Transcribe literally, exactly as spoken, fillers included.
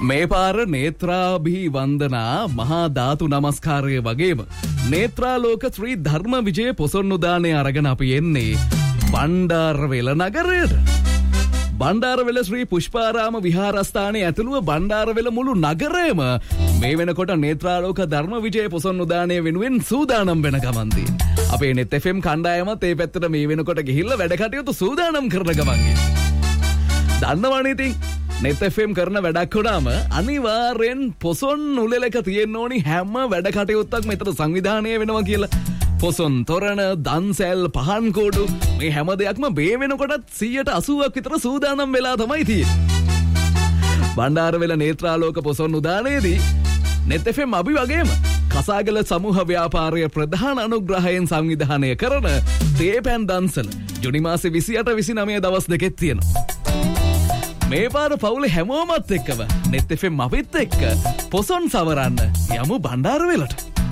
මේ පාර නේත්‍රාභි වන්දනා මහා ධාතු නමස්කාරය වගේම නේත්‍රාලෝක ශ්‍රී ධර්ම විජය පොසොන් උදානය අරගෙන අපි එන්නේ බණ්ඩාරවෙල නගරයට. බණ්ඩාරවෙල ශ්‍රී පුෂ්පාරාම විහාරස්ථානයේ ඇතුළුව බණ්ඩාරවෙල මුළු නගරයම මේ වෙනකොට නේත්‍රාලෝක ධර්ම විජය පොසොන් උදානය වෙනුවෙන් සූදානම් වෙන ගමන් තියෙනවා. අපේ net F M කණ්ඩායමත් ඒ පැත්තට මේ වෙනකොට ගිහිල්ලා වැඩ කටයුතු සූදානම් කරන ගමන් ඉන්නේ. දන්නවනේ ඉතින් net F M කරන වැඩක් වුණාම අනිවාර්යෙන් පොසොන් උළෙලක තියෙන්න ඕනි හැම වැඩ කටයුත්තක්ම මෙතන සංවිධානය වෙනවා කියලා. පොසොන් තොරණ, දන්සැල්, පහන් කෝඩු මේ හැම දෙයක්ම මේ වෙනකොටත් සියයට අසූවක් විතර සූදානම් වෙලා තමයි තියෙන්නේ. Bandarawela නේත්‍රාලෝක Poson උදානයේදී net F M අපි වගේම කසාගල සමූහ ව්‍යාපාරය ප්‍රධාන අනුග්‍රහයෙන් සංවිධානය කරන තේපැන් දන්සල ජුනි මාසේ විසිඅට විසිනවය දවස් දෙකක් තියෙනවා. මේ පාර පවුලේ හැමෝමත් එක්කම net F M අපිත් එක්ක පොසොන් සවරන්න යමු බණ්ඩාරවෙලට.